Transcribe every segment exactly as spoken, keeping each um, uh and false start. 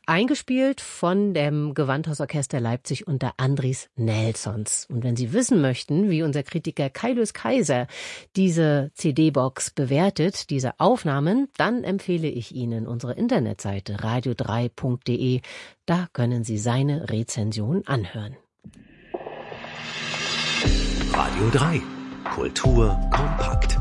Eingespielt von dem Gewandhausorchester Leipzig unter Andris Nelsons. Und wenn Sie wissen möchten, wie unser Kritiker Kai-Luis Kaiser diese C D-Box bewertet, diese Aufnahmen, dann empfehle ich Ihnen unsere Internetseite radio drei punkt de. Da können Sie seine Rezension anhören. Radio drei. Kultur kompakt.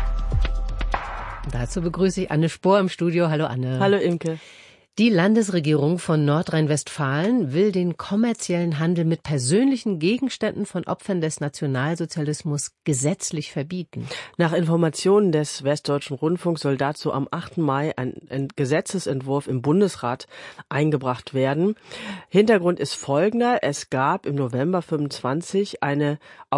Dazu begrüße ich Anne Spohr im Studio. Hallo Anne. Hallo Imke. Die Landesregierung von Nordrhein-Westfalen will den kommerziellen Handel mit persönlichen Gegenständen von Opfern des Nationalsozialismus gesetzlich verbieten. Nach Informationen des Westdeutschen Rundfunks soll dazu am achten Mai ein Gesetzesentwurf im Bundesrat eingebracht werden. Hintergrund ist folgender. Es gab im November fünfundzwanzig eine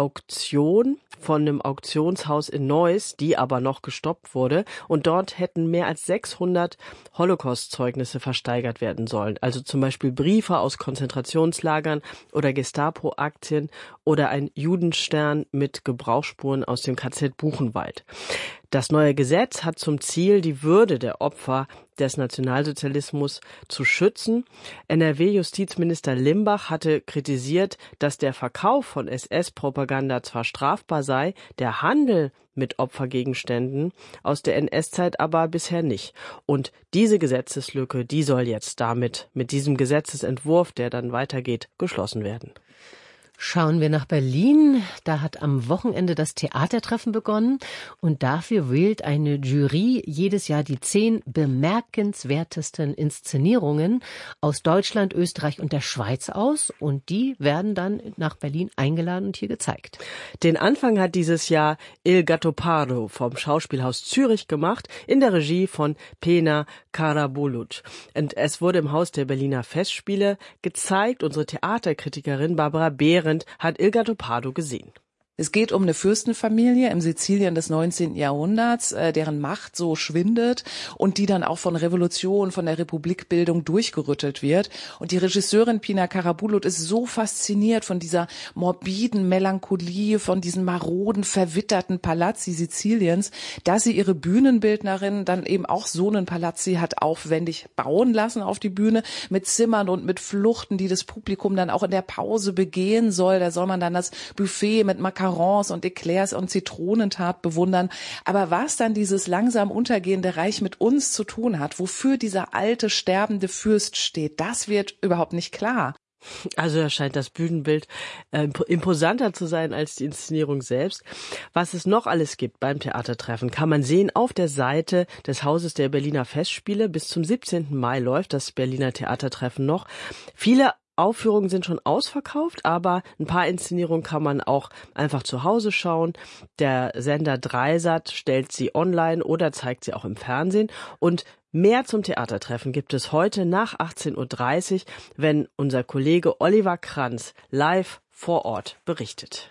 Auktion von einem Auktionshaus in Neuss, die aber noch gestoppt wurde. Und dort hätten mehr als sechshundert Holocaust-Zeugnisse versteigert werden sollen. Also zum Beispiel Briefe aus Konzentrationslagern oder Gestapo-Aktien oder ein Judenstern mit Gebrauchsspuren aus dem K Z Buchenwald. Das neue Gesetz hat zum Ziel, die Würde der Opfer des Nationalsozialismus zu schützen. N R W-Justizminister Limbach hatte kritisiert, dass der Verkauf von S S-Propaganda zwar strafbar sei, der Handel mit Opfergegenständen aus der N S-Zeit aber bisher nicht. Und diese Gesetzeslücke, die soll jetzt damit, mit diesem Gesetzesentwurf, der dann weitergeht, geschlossen werden. Schauen wir nach Berlin. Da hat am Wochenende das Theatertreffen begonnen und dafür wählt eine Jury jedes Jahr die zehn bemerkenswertesten Inszenierungen aus Deutschland, Österreich und der Schweiz aus und die werden dann nach Berlin eingeladen und hier gezeigt. Den Anfang hat dieses Jahr Il Gattopardo vom Schauspielhaus Zürich gemacht, in der Regie von Pena Karabulut. Und es wurde im Haus der Berliner Festspiele gezeigt. Unsere Theaterkritikerin Barbara Behrendt hat Il Gattopardo gesehen. Es geht um eine Fürstenfamilie im Sizilien des neunzehnten Jahrhunderts, äh, deren Macht so schwindet und die dann auch von Revolution, von der Republikbildung durchgerüttelt wird. Und die Regisseurin Pina Karabulut ist so fasziniert von dieser morbiden Melancholie, von diesen maroden, verwitterten Palazzi Siziliens, dass sie ihre Bühnenbildnerin dann eben auch so einen Palazzi hat aufwendig bauen lassen auf die Bühne, mit Zimmern und mit Fluchten, die das Publikum dann auch in der Pause begehen soll. Da soll man dann das Buffet mit Macarons und Eclairs und Zitronentat bewundern. Aber was dann dieses langsam untergehende Reich mit uns zu tun hat, wofür dieser alte, sterbende Fürst steht, das wird überhaupt nicht klar. Also da scheint das Bühnenbild äh, imposanter zu sein als die Inszenierung selbst. Was es noch alles gibt beim Theatertreffen, kann man sehen auf der Seite des Hauses der Berliner Festspiele. Bis zum siebzehnten Mai läuft das Berliner Theatertreffen noch. Viele Aufführungen sind schon ausverkauft, aber ein paar Inszenierungen kann man auch einfach zu Hause schauen. Der Sender Dreisat stellt sie online oder zeigt sie auch im Fernsehen. Und mehr zum Theatertreffen gibt es heute nach achtzehn Uhr dreißig, wenn unser Kollege Oliver Kranz live vor Ort berichtet.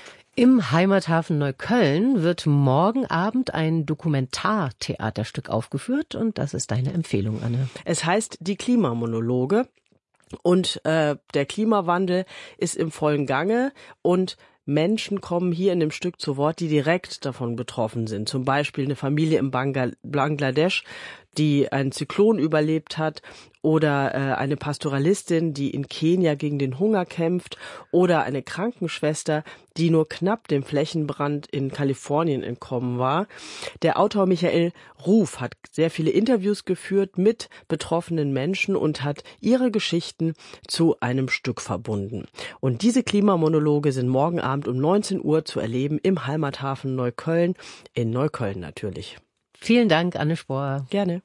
Im Heimathafen Neukölln wird morgen Abend ein Dokumentartheaterstück aufgeführt und das ist deine Empfehlung, Anne. Es heißt Die Klimamonologe. Und äh, der Klimawandel ist im vollen Gange und Menschen kommen hier in dem Stück zu Wort, die direkt davon betroffen sind. Zum Beispiel eine Familie im Bangladesch, die einen Zyklon überlebt hat, oder äh, eine Pastoralistin, die in Kenia gegen den Hunger kämpft, oder eine Krankenschwester, die nur knapp dem Flächenbrand in Kalifornien entkommen war. Der Autor Michael Ruf hat sehr viele Interviews geführt mit betroffenen Menschen und hat ihre Geschichten zu einem Stück verbunden. Und diese Klimamonologe sind morgen Abend um neunzehn Uhr zu erleben im Heimathafen Neukölln, in Neukölln natürlich. Vielen Dank, Anne Spohr. Gerne.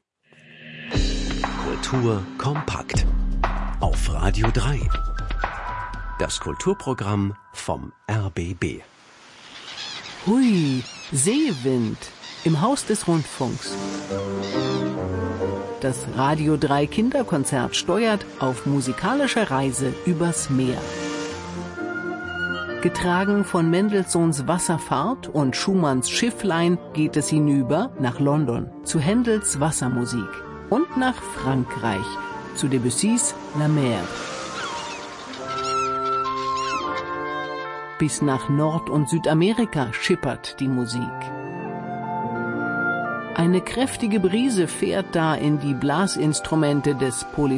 Kultur kompakt. Auf Radio drei. Das Kulturprogramm vom R B B. Hui, Seewind im Haus des Rundfunks. Das Radio drei Kinderkonzert steuert auf musikalischer Reise übers Meer. Getragen von Mendelssohns Wasserfahrt und Schumanns Schifflein geht es hinüber nach London zu Händels Wassermusik und nach Frankreich zu Debussys La Mer. Bis nach Nord- und Südamerika schippert die Musik. Eine kräftige Brise fährt da in die Blasinstrumente des Polyphonies